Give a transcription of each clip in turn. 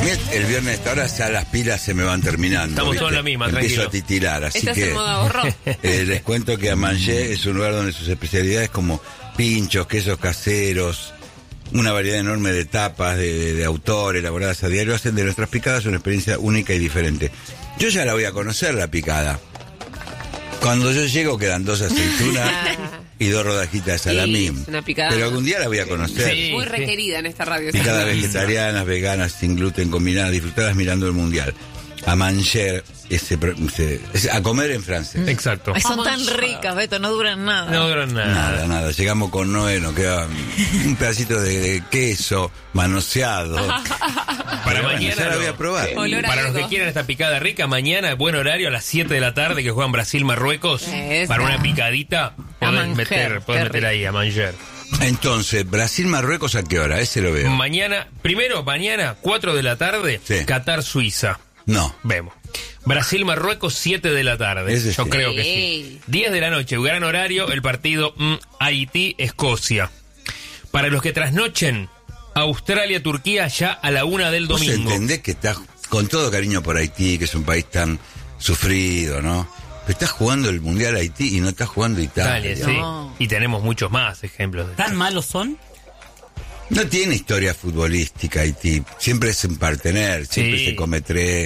El viernes a esta hora ya las pilas se me van terminando. Estamos todos en la misma, empiezo tranquilo. a titilar, así Estás que en modo ahorro. les cuento que Amanger es un lugar donde sus especialidades como pinchos, quesos caseros, una variedad enorme de tapas de autor elaboradas a diario hacen de nuestras picadas una experiencia única y diferente. Yo ya la voy a conocer, la picada. Cuando yo llego quedan 2 aceitunas y 2 rodajitas de salamín. Sí, es una picada. Pero algún día la voy a conocer. Sí. Muy requerida en esta radio. Picadas vegetarianas, veganas, sin gluten, combinadas, disfrutadas mirando el mundial. A manger, a comer en francés. Exacto. Ay, son tan ricas, Beto, no duran nada. No duran nada. Nada. Llegamos con Noé, nos queda un pedacito de queso manoseado. Para Pero mañana ya la voy a probar. Olor a Para los dedo. que quieran esta picada rica, mañana, buen horario, a las 7 de la tarde, que juegan Brasil-Marruecos. Esa. Para una picadita, podés Manger, meter ahí, a Manger. Entonces, Brasil-Marruecos, ¿a qué hora? Ese lo veo. Mañana, 4 de la tarde, Sí. Qatar-Suiza. No. Vemos. Brasil-Marruecos, 7 de la tarde. Ese Yo sí. creo que sí. 10 de la noche, gran horario, el partido Haití-Escocia. Para los que trasnochen, Australia-Turquía ya a la 1 del Vos domingo. entendés que estás con todo cariño por Haití, que es un país tan sufrido, ¿no? Pero estás jugando el Mundial Haití y no estás jugando Italia. Italia, sí. No. Y tenemos muchos más ejemplos. ¿Tan malos son? No tiene historia futbolística Haití. Siempre es un partener, siempre Sí. se comete.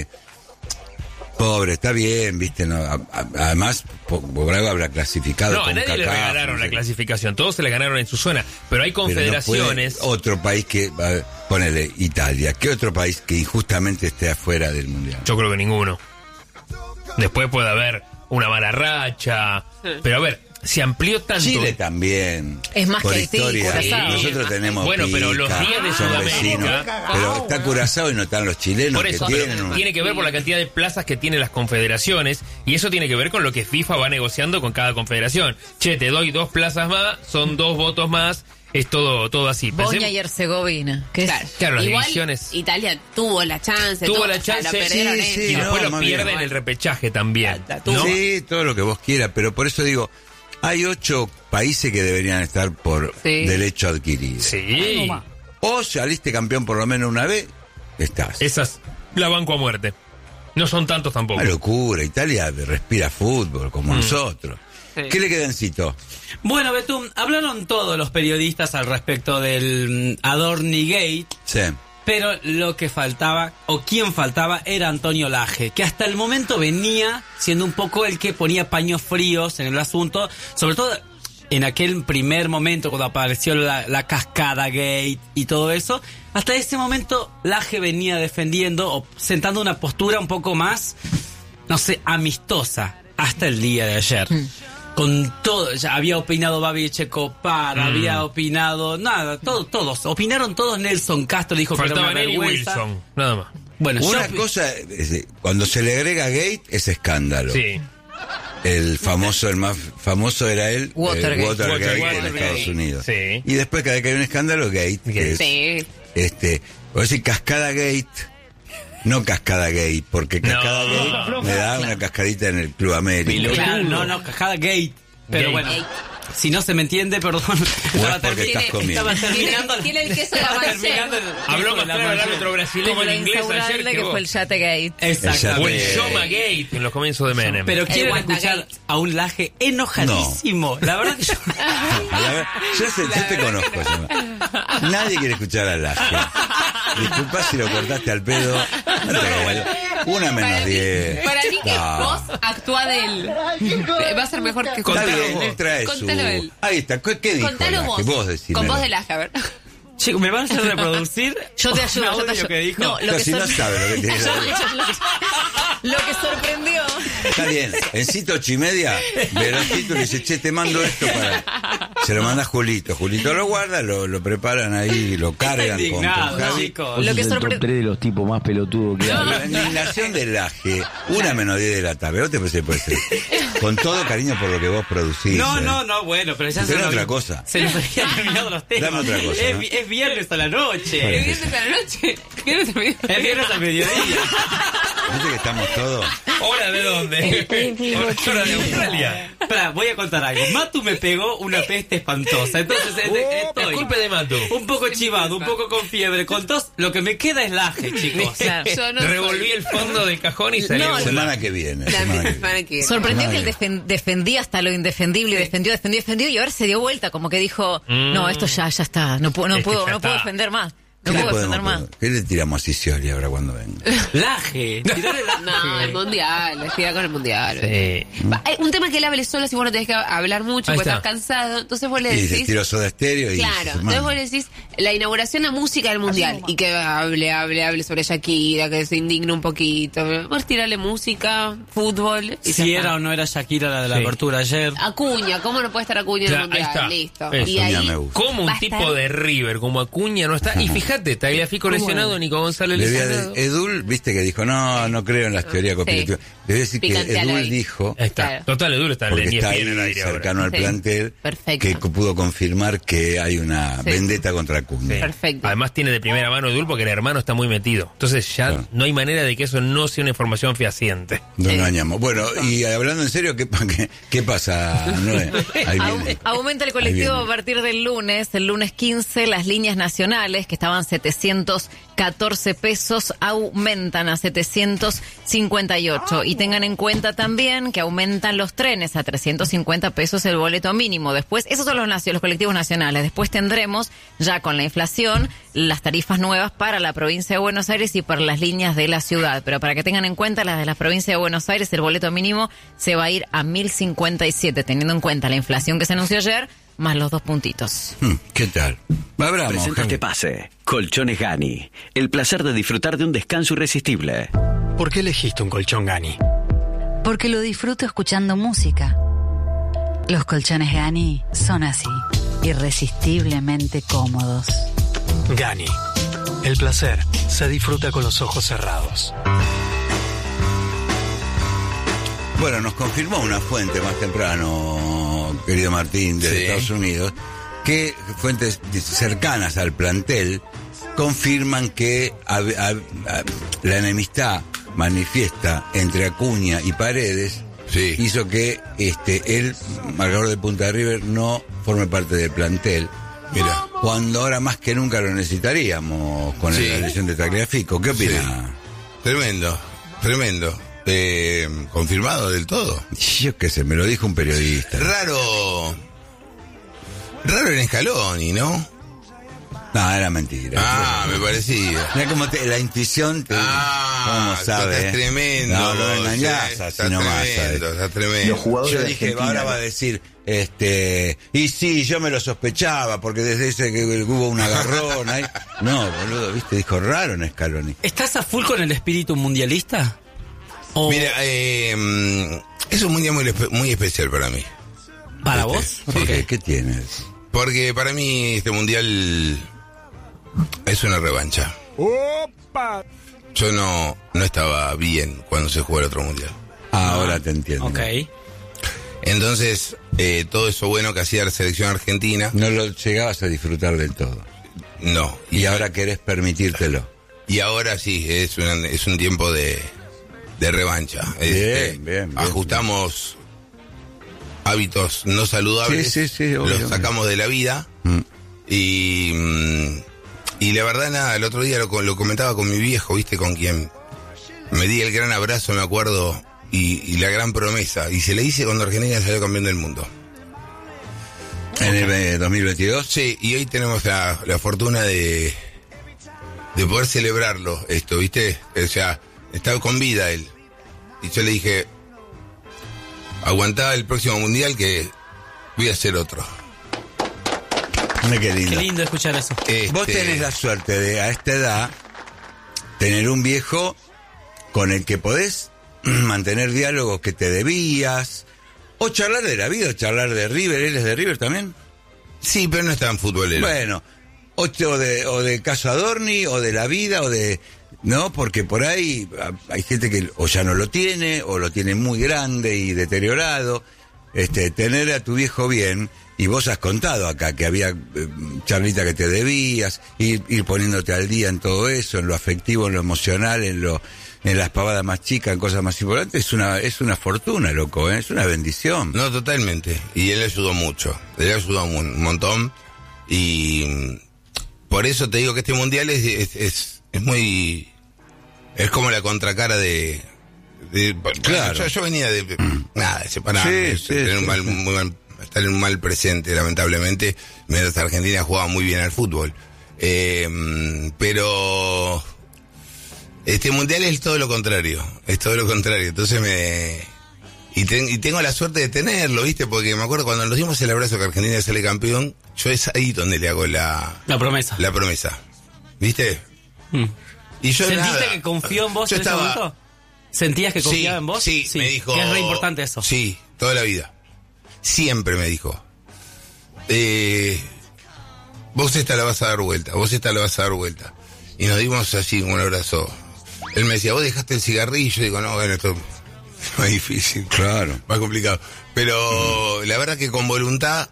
Pobre, está bien, viste, no. Además, por algo habrá clasificado No, a con nadie le CACAF, regalaron no la sé. clasificación, todos se la ganaron en su zona, pero hay Pero no puede confederaciones. otro país que, ponele, Italia, ¿qué otro país que injustamente esté afuera del Mundial? Yo creo que ninguno. Después puede haber una mala racha, pero a ver, se amplió tanto. Chile también. Es más por que Haití, historia. Curazao. Nosotros tenemos Bueno, pero los pica, 10 de son Sudamérica. vecinos. Pero está Curazao y no están los chilenos Por eso, que pero tienen. un- tiene que ver por la cantidad de plazas que tienen las confederaciones, y eso tiene que ver con lo que FIFA va negociando con cada confederación. Che, te doy 2 plazas más, son 2 votos más, es todo así. Bosnia y Herzegovina. Que es- Claro, las Igual, divisiones. Italia tuvo la chance. Tuvo todo, la o sea, chance, perdieron sí, en- sí, y después no, lo más pierden bien. en el repechaje también. ¿no? Sí, todo lo que vos quieras, pero por eso digo, hay 8 países que deberían estar por Sí. derecho adquirido. Sí. O saliste campeón por lo menos una vez, estás. Esas la banco a muerte. No son tantos tampoco. Una locura, Italia respira fútbol como nosotros. Sí. ¿Qué le queda en Cito? Bueno, Betún, hablaron todos los periodistas al respecto del Adornigate, Sí. pero lo que faltaba, o quien faltaba, era Antonio Laje, que hasta el momento venía siendo un poco el que ponía paños fríos en el asunto, sobre todo en aquel primer momento cuando apareció la cascada gate y todo eso. Hasta ese momento Laje venía defendiendo o sentando una postura un poco más, no sé, amistosa, hasta el día de ayer. Con todo, ya había opinado Babi Echecopar, había opinado, nada, todos, opinaron todos. Nelson Castro dijo que Faltaban era él una y vergüenza. Wilson, nada más. Bueno, Una yo, cosa, cuando se le agrega gate, es escándalo. Sí. El más famoso era él, Watergate. Watergate en Watergate. Estados Unidos. Sí. Y después cada vez que hay un escándalo, gate, que es, Sí. voy a decir cascada gate, no cascada gate, porque cascada gate me da una cascadita en el Club América. claro, no, Cascada Gate. Pero Gate. bueno, si no se me entiende, perdón. Estaba, porque estás comiendo. terminando. Tiene el queso de estaba Amanger. terminando Habló más la claro el mayor. árbitro brasileño como en la inglés ayer insaurrable que vos. fue el Yategate. Exactamente. O el Shoma Gate en los comienzos de Menem. Pero quieren Watergate. escuchar a un Laje enojadísimo. La verdad que yo... Yo te conozco. Yama. Nadie quiere escuchar al Laje. Disculpa si lo cortaste al pedo. No te hagas. Una menos 10. Para mí que No. vos actúa de él. Va a ser mejor que Está Contalo bien, vos. él trae Contalo su... él. Ahí está, ¿qué dijo Contalo Laje? vos. Decímelo. Con voz de Laje, a ver. Chicos, ¿me van a hacer reproducir? Yo te ayudo, un yo te audio ayudo. que dijo? No, lo Pero que si no sabe lo que tiene que decir. Lo que sorprendió. Está bien, en Cito 8:30 ve los títulos y dice, che, te mando esto para... Se lo manda a Julito. Julito lo guarda, lo preparan ahí, lo cargan con indignado, Javi. chicos. Lo que Es el top sorprendió. 3 de los tipos más pelotudos que hay. La indignación del Laje, una menos 10 de la tarde. ¿Vos te parece puede ser? Con todo cariño por lo que vos producís. No, bueno, pero ya Pero se otra cosa. Se nos habían terminado los temas. Dame otra cosa, ¿no? Es viernes a la noche. Es viernes a la noche. ¿Qué no te olvides? Es viernes al mediodía. ¿Viste que estamos todos? ¿Hora de dónde? ¿Hora de Australia? Espera, voy a contar algo. Matu me pegó una peste espantosa. Entonces estoy Culpe de Matu. un poco chivado, un poco con fiebre, con tos. Lo que me queda es laje, chicos. Claro. Yo no Revolví el fondo del cajón y salió. No, Semana que viene. La semana que viene. semana que viene. Sorprendió que él defendía hasta lo indefendible, y defendió, y ahora se dio vuelta, como que dijo, no, esto ya está, no puedo defender más. No ¿Qué le puedo defender podemos- más. ¿Qué le tiramos a Sicioli ahora cuando venga? Laje, tirale laje. No, el mundial, estira con el mundial. Sí. Hay un tema que él hable solo si vos no tenés que hablar mucho Ahí porque está. estás cansado. Entonces vos le Y le decís. tiro Soda Stereo y... Claro, entonces vos le decís la inauguración de música del mundial y que hable sobre Shakira, que se indigne un poquito. Vos tirarle música, fútbol. Y Si ya era está. o no era Shakira la de la Sí. apertura ayer. Acuña, ¿cómo no puede estar Acuña en Ya, el mundial? ahí está. Listo. Eso, Y ya ahí me gusta. Como va un a tipo estar- de River, como Acuña no está. Y fíjate, Tagliafico lesionado, Nico González Le voy a lesionado. Edul, viste que dijo, no creo en las teorías conspirativas. Le voy a decir que Picantealo Edul ahí. dijo, Ahí está. Claro. Total, Edul está porque en está ESPN en el ahí aire ahora. cercano al Sí. plantel, Perfecto. que pudo confirmar que hay una Sí. vendetta contra Acuña. Sí. Perfecto. Además tiene de primera mano Edul porque el hermano está muy metido. Entonces ya Claro. no hay manera de que eso no sea una información fehaciente. No nos dañamos. Bueno, y hablando en serio, ¿qué pasa, Noé? Ahí viene. Aumenta el Ahí colectivo viene. a partir del lunes 15, las líneas nacionales que estaban 714 pesos aumentan a 758 y tengan en cuenta también que aumentan los trenes a 350 pesos el boleto mínimo. Después, esos son los colectivos nacionales. Después tendremos ya con la inflación las tarifas nuevas para la provincia de Buenos Aires y para las líneas de la ciudad. Pero para que tengan en cuenta las de la provincia de Buenos Aires, el boleto mínimo se va a ir a 1.057, teniendo en cuenta la inflación que se anunció ayer, más los 2 puntitos. ¿Qué tal? Abramos. Presenta este pase. Colchones Gani. El placer de disfrutar de un descanso irresistible. ¿Por qué elegiste un colchón Gani? Porque lo disfruto escuchando música. Los colchones Gani son así, irresistiblemente cómodos. Gani. El placer se disfruta con los ojos cerrados. Bueno, nos confirmó una fuente más temprano, querido Martín, de Estados Unidos, que fuentes cercanas al plantel confirman que la enemistad manifiesta entre Acuña y Paredes hizo que el marcador de Punta de River no forme parte del plantel. Mira, cuando ahora más que nunca lo necesitaríamos con la lesión de Tagliafico. ¿Qué opina? Tremendo. ¿Confirmado del todo? Yo qué sé, me lo dijo un periodista. Raro en Scaloni, ¿no? No, era mentira. Me parecía. Mira cómo la intuición te... ¿Cómo sabe? Está tremendo. No, lo engañás sí, así está nomás. tremendo, ¿sabes? está tremendo. Yo dije, ahora va a decir, y sí, yo me lo sospechaba, porque desde ese que hubo un agarrón ahí. No, boludo, viste, dijo raro en Scaloni. ¿Estás a full con el espíritu mundialista? ¿O Mira, es un mundial muy especial para mí. para vos? ¿Por qué? ¿Qué tienes? Porque para mí este mundial es una revancha. Yo no estaba bien cuando se jugó el otro mundial. Ahora te entiendo. Ok. Entonces, todo eso bueno que hacía la selección argentina, No lo llegabas a disfrutar del todo. no. Y ahora querés permitírtelo. Y ahora sí, es un tiempo de revancha. Bien. Ajustamos hábitos no saludables, Sí, obvio, los sacamos de la vida y la verdad nada, el otro día lo comentaba con mi viejo, viste, con quien me di el gran abrazo, me acuerdo, y la gran promesa, y se le hice cuando Argentina salió campeón del mundo. ¿En el 2022? Sí, y hoy tenemos la fortuna de poder celebrarlo, esto, ¿viste? O sea, estaba con vida él. Y yo le dije, aguantá el próximo mundial que voy a hacer otro. Mira qué lindo. Qué lindo escuchar eso. Vos tenés la suerte de, a esta edad, tener un viejo con el que podés mantener diálogos que te debías, o charlar de la vida, o charlar de River. ¿Él es de River también? Sí, pero no es tan futbolero. Bueno, o de caso Adorni, o de la vida, o de... No, porque por ahí hay gente que o ya no lo tiene, o lo tiene muy grande y deteriorado. tener a tu viejo bien, y vos has contado acá que había charlita que te debías, ir poniéndote al día en todo eso, en lo afectivo, en lo emocional, en las pavadas más chicas, en cosas más importantes, es una fortuna, loco, es una bendición. No, totalmente. Y él ayudó mucho. Él ayudó un montón. Y por eso te digo que este mundial es muy... Es como la contracara de claro. Yo venía de separarme, estar en un mal presente, lamentablemente, mientras Argentina jugaba muy bien al fútbol. Pero este mundial es todo lo contrario, entonces y tengo la suerte de tenerlo, ¿viste? Porque me acuerdo cuando nos dimos el abrazo que Argentina sale campeón, yo es ahí donde le hago la promesa, ¿viste? Y yo ¿Sentiste que confió en vos en ese momento? ¿Sentías que confiaba en vos? Sí, me dijo... Que es re importante eso. Sí, toda la vida. Siempre me dijo, vos esta la vas a dar vuelta. Y nos dimos así un abrazo. Él me decía, vos dejaste el cigarrillo. Y digo, no, bueno, esto es más difícil. Claro. Más complicado. Pero la verdad que con voluntad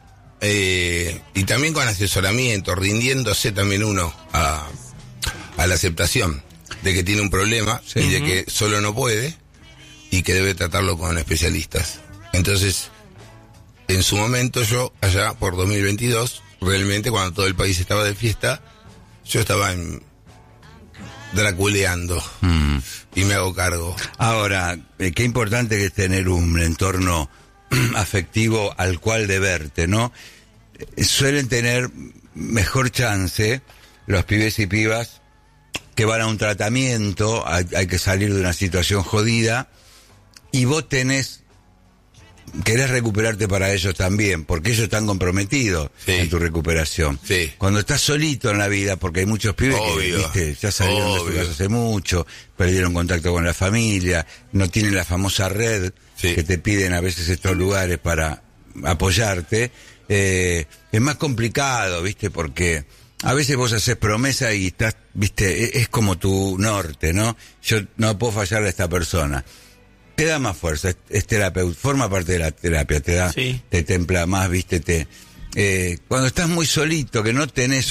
y también con asesoramiento, rindiéndose también uno a la aceptación de que tiene un problema y de que solo no puede y que debe tratarlo con especialistas. Entonces, en su momento yo, allá por 2022, realmente cuando todo el país estaba de fiesta, yo estaba draculeando y me hago cargo. Ahora, qué importante que es tener un entorno afectivo al cual deberte, ¿no? Suelen tener mejor chance los pibes y pibas que van a un tratamiento, hay que salir de una situación jodida, y vos querés recuperarte para ellos también, porque ellos están comprometidos en tu recuperación. Sí. Cuando estás solito en la vida, porque hay muchos pibes que, viste, ya salieron de su casa hace mucho, perdieron contacto con la familia, no tienen la famosa red que te piden a veces estos lugares para apoyarte, es más complicado, viste, porque a veces vos haces promesa y estás, viste, es como tu norte, ¿no? Yo no puedo fallarle a esta persona. Te da más fuerza, es terapeuta, forma parte de la terapia, te templa más, viste, cuando estás muy solito, que no tenés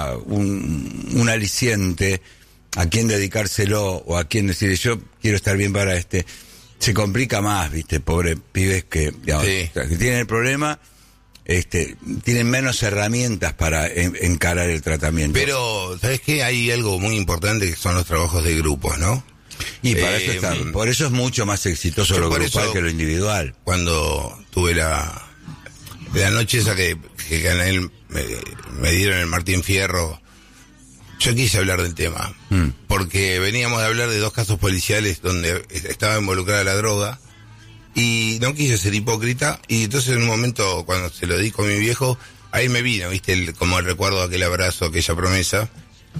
un aliciente a quien dedicárselo o a quien decirle yo quiero estar bien para se complica más, viste, pobre pibes que, digamos, que tienen el problema, tienen menos herramientas para encarar el tratamiento. Pero, ¿sabes qué? Hay algo muy importante que son los trabajos de grupos, ¿no? Y para eso por eso es mucho más exitoso lo grupal que lo individual. Cuando tuve la noche esa que gané, me dieron el Martín Fierro, yo quise hablar del tema, porque veníamos de hablar de 2 casos policiales donde estaba involucrada la droga, y no quise ser hipócrita, y entonces en un momento, cuando se lo di con mi viejo, ahí me vino, viste, como el recuerdo de aquel abrazo, aquella promesa,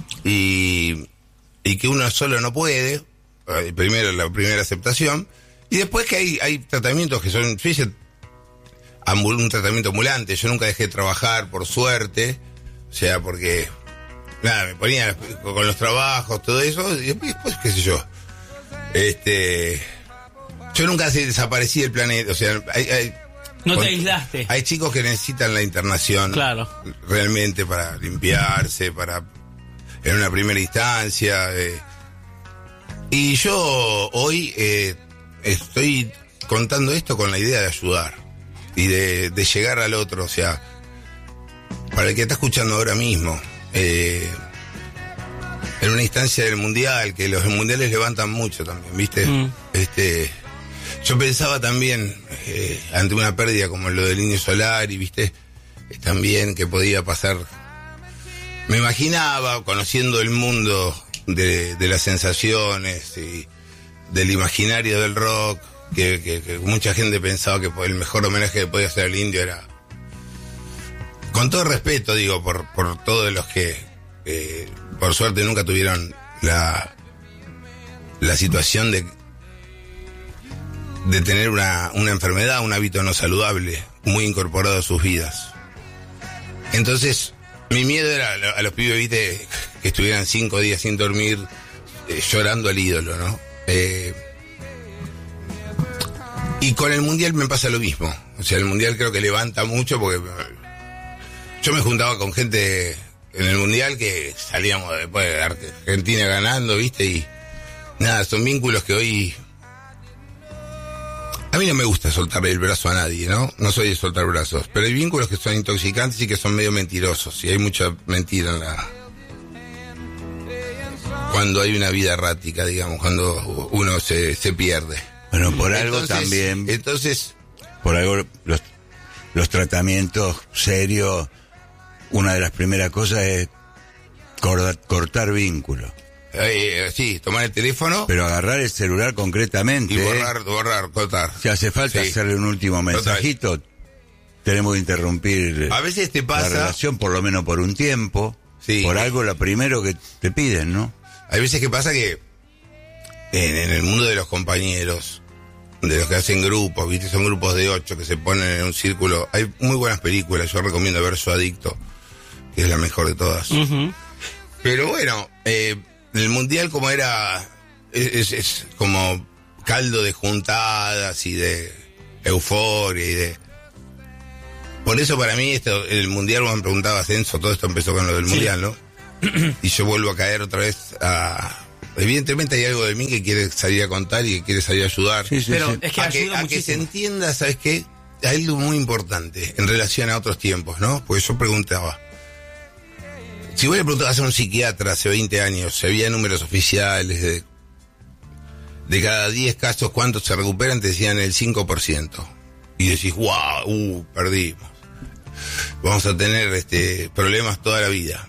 y que uno solo no puede. Primero la primera aceptación, y después que hay tratamientos que son, fíjate, un tratamiento ambulante. Yo nunca dejé de trabajar, por suerte, o sea, porque me ponía con los trabajos, todo eso, y después qué sé yo, yo nunca desaparecí del planeta, o sea, no te aislaste. Hay chicos que necesitan la internación, claro, realmente para limpiarse, en una primera instancia, y yo hoy estoy contando esto con la idea de ayudar y de llegar al otro, o sea, para el que está escuchando ahora mismo, en una instancia del mundial, que los mundiales levantan mucho también, ¿viste? Yo pensaba también, ante una pérdida como lo del Indio Solari, ¿viste? También que podía pasar. Me imaginaba, conociendo el mundo de las sensaciones y del imaginario del rock, que mucha gente pensaba que el mejor homenaje que podía hacer al Indio era, con todo respeto digo, por todos los que por suerte nunca tuvieron la situación de tener una enfermedad, un hábito no saludable muy incorporado a sus vidas. Entonces mi miedo era a los pibes, viste, que estuvieran 5 días sin dormir, llorando al ídolo, ¿no? Y con el mundial me pasa lo mismo. O sea, el Mundial creo que levanta mucho porque yo me juntaba con gente en el Mundial que salíamos después de Argentina ganando, ¿viste? Y nada, son vínculos que hoy... A mí no me gusta soltarle el brazo a nadie, ¿no? No soy de soltar brazos, pero hay vínculos que son intoxicantes y que son medio mentirosos. Y hay mucha mentira en cuando hay una vida errática, digamos, cuando uno se pierde. Bueno, por algo también... Entonces... Por algo los tratamientos serios, una de las primeras cosas es cortar vínculos. Sí, tomar el teléfono. Pero agarrar el celular concretamente. Y borrar, cortar. Si hace falta hacerle un último mensajito, tenemos que interrumpir a veces te pasa, la relación, por lo menos por un tiempo. Sí. Por algo lo primero que te piden, ¿no? Hay veces que pasa que en el mundo de los compañeros, de los que hacen grupos, ¿viste? Son grupos de 8 que se ponen en un círculo. Hay muy buenas películas, yo recomiendo ver Su Adicto, que es la mejor de todas. Uh-huh. Pero bueno, el Mundial como era, es como caldo de juntadas y de euforia y de... Por eso para mí el Mundial, vos me preguntabas, Enzo, todo esto empezó con lo del Mundial, ¿no? Y yo vuelvo a caer otra vez a... Evidentemente hay algo de mí que quiere salir a contar y que quiere salir a ayudar. Sí, pero es que a que se entienda, ¿sabes qué? Hay algo muy importante en relación a otros tiempos, ¿no? Porque yo preguntaba, si vos le preguntabas a un psiquiatra hace 20 años, si había números oficiales de cada 10 casos, ¿cuántos se recuperan? Te decían el 5%. Y decís, wow, perdimos. Vamos a tener problemas toda la vida.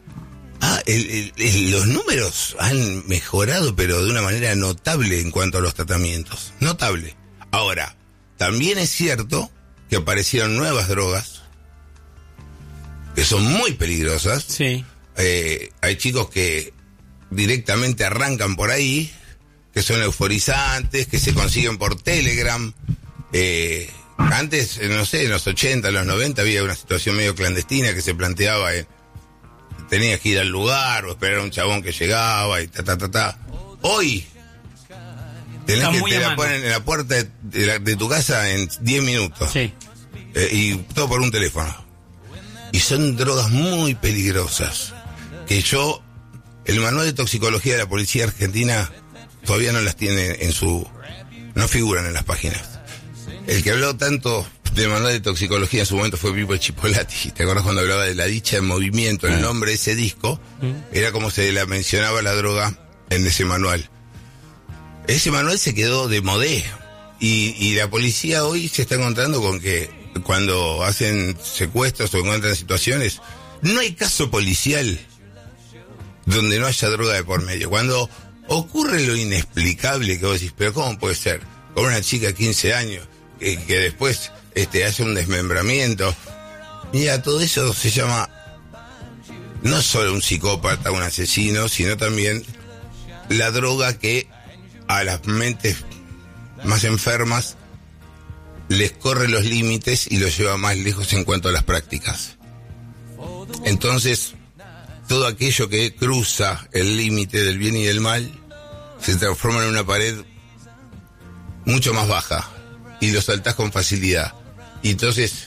Los números han mejorado, pero de una manera notable en cuanto a los tratamientos. Notable. Ahora, también es cierto que aparecieron nuevas drogas que son muy peligrosas. Sí. Hay chicos que directamente arrancan por ahí, que son euforizantes, que se consiguen por Telegram. Antes, no sé, en los 80, en los 90 había una situación medio clandestina que se planteaba tenías que ir al lugar o esperar a un chabón que llegaba y Hoy tenés que te la ponen en la puerta de tu casa en 10 minutos. Sí. Y todo por un teléfono. Y son drogas muy peligrosas. Que el manual de toxicología de la policía argentina todavía no las tiene no figuran en las páginas. El que habló tanto del manual de toxicología en su momento fue Pipo Chipolati. ¿Te acuerdas cuando hablaba de La dicha en movimiento? El nombre de ese disco era como se la mencionaba la droga en ese manual. Ese manual se quedó de modé. Y la policía hoy se está encontrando con que cuando hacen secuestros o encuentran situaciones, no hay caso policial donde no haya droga de por medio. Cuando ocurre lo inexplicable que vos decís, pero ¿cómo puede ser? Con una chica de 15 años que después hace un desmembramiento. Mira, todo eso se llama no solo un psicópata, un asesino, sino también la droga que a las mentes más enfermas les corre los límites y los lleva más lejos en cuanto a las prácticas. Entonces, todo aquello que cruza el límite del bien y del mal se transforma en una pared mucho más baja y lo saltás con facilidad. Y entonces,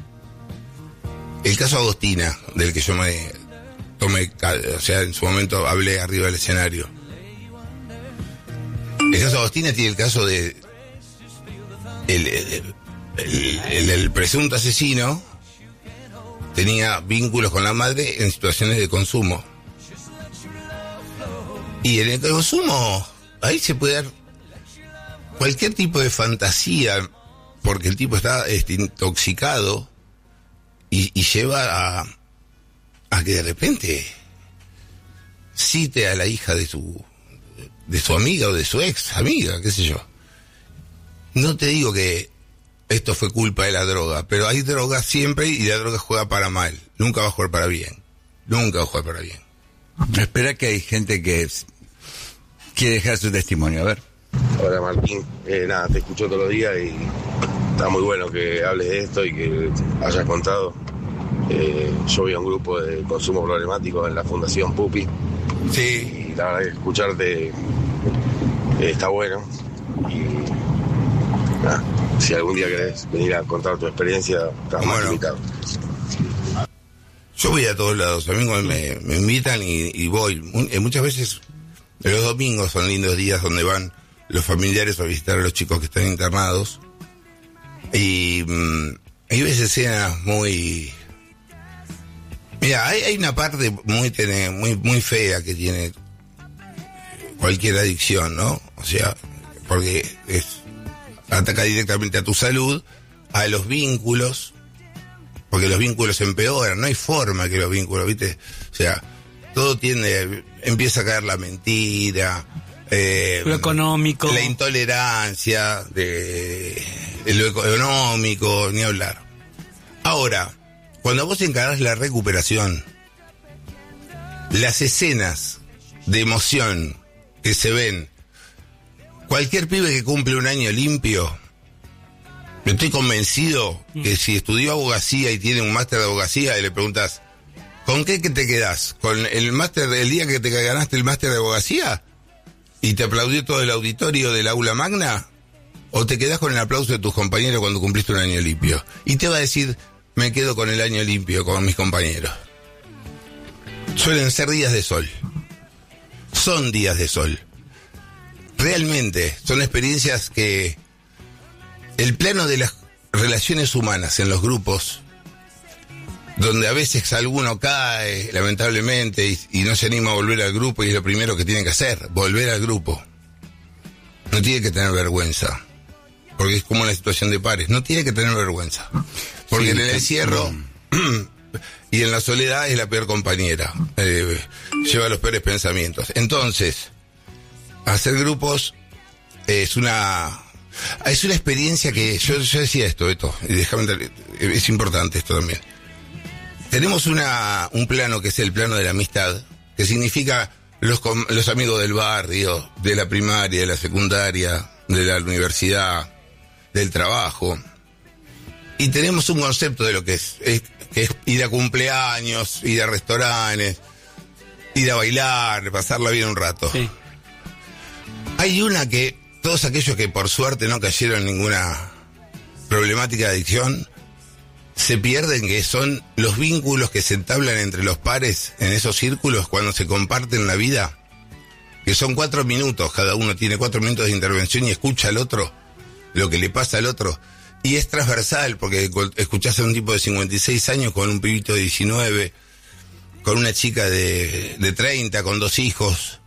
el caso Agostina, del que yo me tomé, o sea, en su momento hablé arriba del escenario. El caso Agostina tiene el caso de el presunto asesino tenía vínculos con la madre en situaciones de consumo. Y en el consumo, ahí se puede dar cualquier tipo de fantasía, porque el tipo está intoxicado y lleva a que de repente cite a la hija de su amiga o de su ex amiga, qué sé yo. No te digo que esto fue culpa de la droga, pero hay drogas siempre y la droga juega para mal. Nunca va a jugar para bien. Nunca va a jugar para bien. Espera, que hay gente que quiere dejar su testimonio. A ver. Hola Martín, nada, te escucho todos los días y está muy bueno que hables de esto y que hayas contado. Yo voy a un grupo de consumo problemático en la Fundación Pupi. Sí. Y la verdad que escucharte está bueno. Y nada, si algún día querés venir a contar tu experiencia, estás más invitado. Yo voy a todos lados, a mí me invitan y voy. Muchas veces los domingos son lindos días donde van los familiares a visitar a los chicos que están internados. Y hay veces escenas muy... Mira, hay una parte muy fea que tiene cualquier adicción, ¿no? O sea, porque ataca directamente a tu salud, a los vínculos, porque los vínculos empeoran, no hay forma que los vínculos, ¿viste? O sea, todo empieza a caer la mentira, lo económico, la intolerancia, lo económico, ni hablar. Ahora, cuando vos encarás la recuperación, las escenas de emoción que se ven, cualquier pibe que cumple un año limpio, yo estoy convencido que si estudió abogacía y tiene un máster de abogacía y le preguntas, ¿con qué que te quedás? ¿Con el máster, el día que te ganaste el máster de abogacía? ¿Y te aplaudió todo el auditorio del aula magna? ¿O te quedás con el aplauso de tus compañeros cuando cumpliste un año limpio? Y te va a decir, me quedo con el año limpio, con mis compañeros. Suelen ser días de sol. Son días de sol. Realmente, son experiencias que el plano de las relaciones humanas en los grupos, donde a veces alguno cae, lamentablemente, y no se anima a volver al grupo, y es lo primero que tiene que hacer, volver al grupo. No tiene que tener vergüenza, porque es como una situación de pares, no tiene que tener vergüenza, porque sí, en el encierro y en la soledad es la peor compañera, lleva los peores pensamientos. Entonces, hacer grupos es una experiencia que yo decía esto, y déjame, es importante esto también. Tenemos un plano que es el plano de la amistad, que significa los amigos del barrio, de la primaria, de la secundaria, de la universidad, del trabajo. Y tenemos un concepto de lo que es ir a cumpleaños, ir a restaurantes, ir a bailar, pasarla bien un rato. Sí. Hay una que todos aquellos que por suerte no cayeron en ninguna problemática de adicción se pierden, que son los vínculos que se entablan entre los pares en esos círculos cuando se comparten la vida, que son 4 minutos, cada uno tiene 4 minutos de intervención y escucha al otro lo que le pasa al otro, y es transversal porque escuchás a un tipo de 56 años con un pibito de 19, con una chica de 30, con 2 hijos.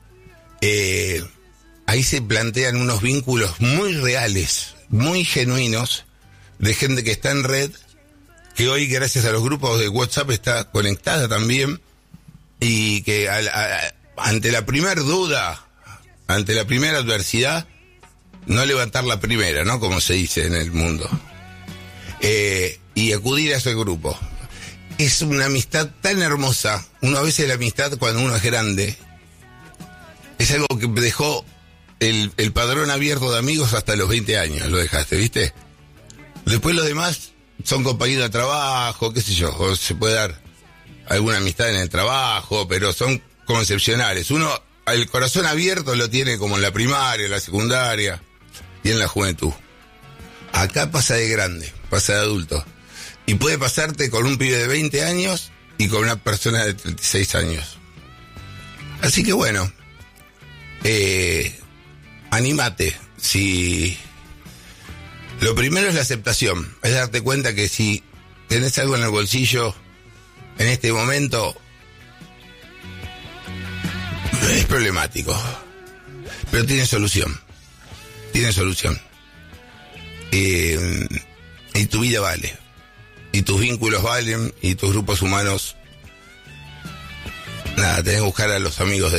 Ahí se plantean unos vínculos muy reales, muy genuinos, de gente que está en red, que hoy gracias a los grupos de WhatsApp está conectada también, y que ante la primera duda, ante la primera adversidad, no levantar la primera, ¿no? Como se dice en el mundo. Y acudir a ese grupo. Es una amistad tan hermosa. Uno a veces la amistad cuando uno es grande es algo que dejó el padrón abierto de amigos hasta los 20 años, lo dejaste, ¿viste? Después lo demás son compañeros de trabajo, qué sé yo, o se puede dar alguna amistad en el trabajo, pero son como excepcionales. Uno, el corazón abierto lo tiene como en la primaria, en la secundaria y en la juventud. Acá pasa de grande, pasa de adulto. Y puede pasarte con un pibe de 20 años y con una persona de 36 años. Así que bueno, anímate. Si lo primero es la aceptación, es darte cuenta que si tenés algo en el bolsillo en este momento es problemático, pero tiene solución. Y tu vida vale, y tus vínculos valen, y tus grupos humanos, nada, tenés que buscar a los amigos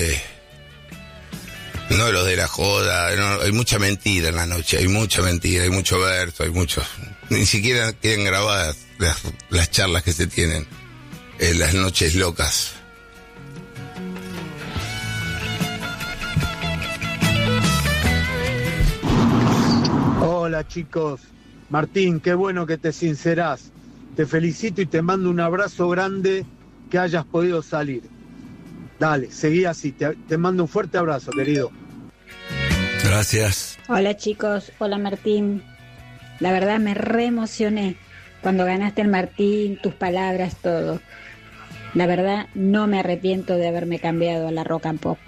no los de la joda, no, hay mucha mentira en la noche, hay mucha mentira, hay mucho verso, hay muchos, ni siquiera quedan grabadas las charlas que se tienen en las noches locas. Hola chicos, Martín, qué bueno que te sincerás. Te felicito y te mando un abrazo grande, que hayas podido salir. Dale, seguí así, te mando un fuerte abrazo, querido. Gracias. Hola chicos, hola Martín. La verdad me re emocioné cuando ganaste el Martín, tus palabras, todo. La verdad no me arrepiento de haberme cambiado a la rock and pop.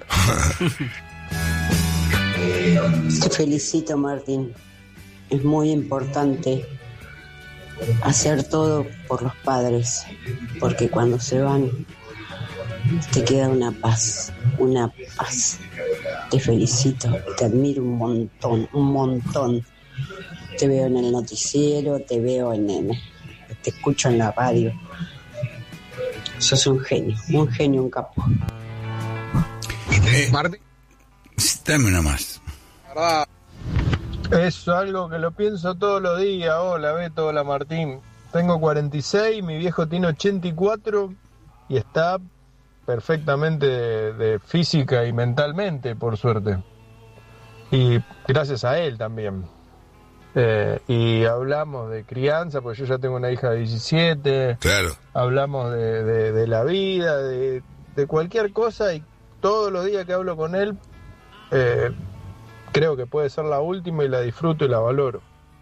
Te felicito, Martín. Es muy importante hacer todo por los padres, porque cuando se van te queda una paz. Te felicito, te admiro un montón. Te veo en el noticiero, te veo te escucho en la radio. Sos un genio, un capo. Martín, dame una más. Es algo que lo pienso todos los días. Hola Beto, hola Martín. Tengo 46, mi viejo tiene 84 y está perfectamente de física y mentalmente, por suerte. Y gracias a él también. Y hablamos de crianza, porque yo ya tengo una hija de 17. Claro. Hablamos de la vida, de cualquier cosa, y todos los días que hablo con él, creo que puede ser la última y la disfruto y la valoro.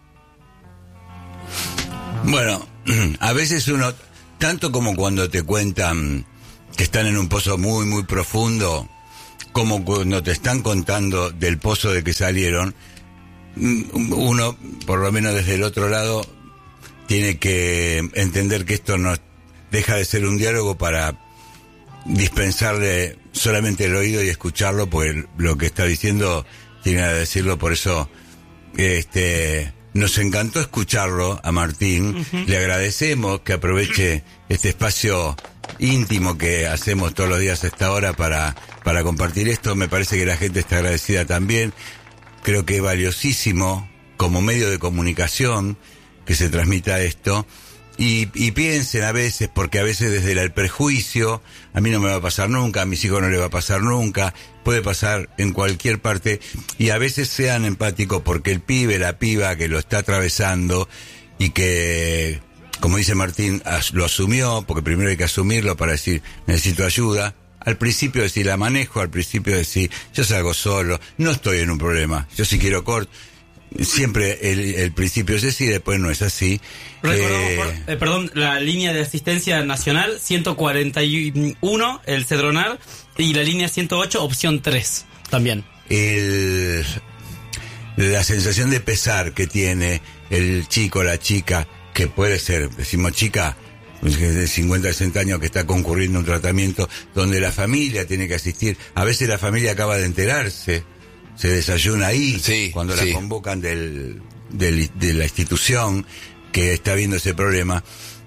Bueno, a veces uno, tanto como cuando te cuentan que están en un pozo muy, muy profundo, como cuando te están contando del pozo de que salieron, uno, por lo menos desde el otro lado, tiene que entender que esto no deja de ser un diálogo para dispensarle solamente el oído y escucharlo, porque lo que está diciendo tiene que decirlo. Por eso nos encantó escucharlo a Martín. Le agradecemos que aproveche este espacio íntimo que hacemos todos los días a esta hora para compartir esto. Me parece que la gente está agradecida también. Creo que es valiosísimo como medio de comunicación que se transmita esto. Y piensen a veces, porque a veces desde el prejuicio, a mí no me va a pasar nunca, a mis hijos no les va a pasar nunca, puede pasar en cualquier parte, y a veces sean empáticos porque el pibe, la piba que lo está atravesando y que, como dice Martín, lo asumió, porque primero hay que asumirlo para decir, necesito ayuda. Al principio decir, la manejo, al principio decir, yo salgo solo, no estoy en un problema, yo si quiero corto. Siempre el principio es así, después no es así. Perdón, la línea de asistencia nacional 141, el Cedronar, y la línea 108, opción 3, también. La sensación de pesar que tiene el chico, la chica, que puede ser, decimos chica, de 50, 60 años que está concurriendo a un tratamiento donde la familia tiene que asistir. A veces la familia acaba de enterarse, se desayuna ahí, cuando la convocan de la institución que está viendo ese problema.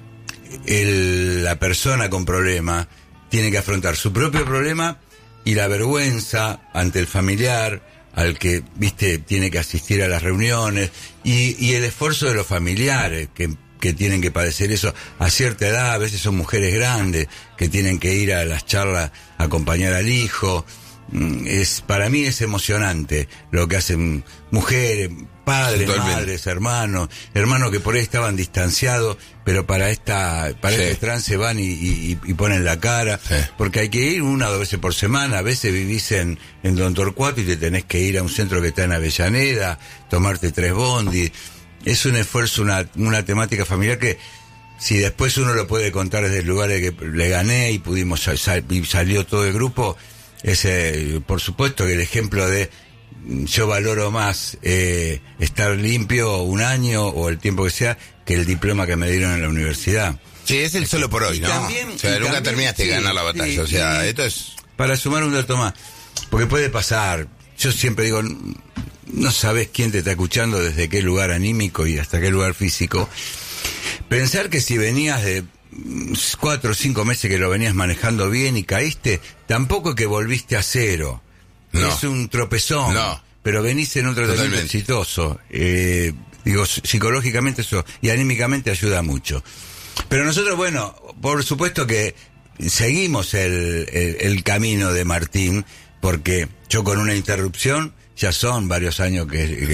La persona con problema tiene que afrontar su propio problema y la vergüenza ante el familiar, al que, tiene que asistir a las reuniones, y el esfuerzo de los familiares que tienen que padecer eso a cierta edad. A veces son mujeres grandes que tienen que ir a las charlas a acompañar al hijo. Para mí es emocionante lo que hacen mujeres, padres, madres, hermanos que por ahí estaban distanciados, pero para este trance van y ponen la cara, porque hay que ir 1 o 2 veces por semana. A veces vivís en Don Torcuato y te tenés que ir a un centro que está en Avellaneda, tomarte 3 bondis. Es un esfuerzo, una temática familiar que, si después uno lo puede contar desde el lugar de que le gané y pudimos salió todo el grupo, por supuesto que el ejemplo de yo valoro más estar limpio 1 año o el tiempo que sea que el diploma que me dieron en la universidad. Sí, es el solo por hoy, ¿no? También, nunca terminaste de ganar la batalla. Esto es... Para sumar un dato más, porque puede pasar, yo siempre digo, no sabes quién te está escuchando, desde qué lugar anímico y hasta qué lugar físico. Pensar que si venías de 4 o 5 meses que lo venías manejando bien y caíste, tampoco es que volviste a cero. No. Es un tropezón. No. Pero venís en un tratamiento exitoso. Psicológicamente eso y anímicamente ayuda mucho. Pero nosotros, bueno, por supuesto que seguimos el camino de Martín, porque yo con una interrupción ya son varios años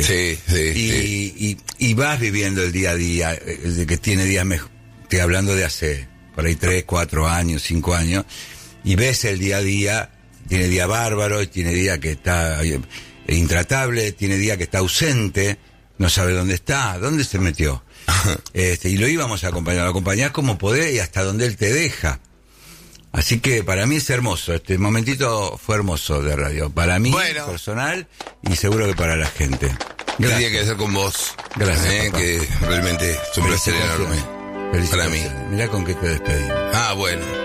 y vas viviendo el día a día, que tiene días mejor. Estoy hablando de hace por ahí 3, 4 años, 5 años, y ves el día a día. Tiene día bárbaro, tiene día que está intratable, tiene día que está ausente, no sabe dónde está, dónde se metió. Y lo íbamos a acompañar, lo acompañás como podés y hasta donde él te deja. Así que para mí es hermoso, este momentito fue hermoso de radio, para mí, personal, y seguro que para la gente. Tenía que hacer con vos. Gracias, que realmente es un placer enorme. Para mí. Mirá con qué te despedí. Bueno.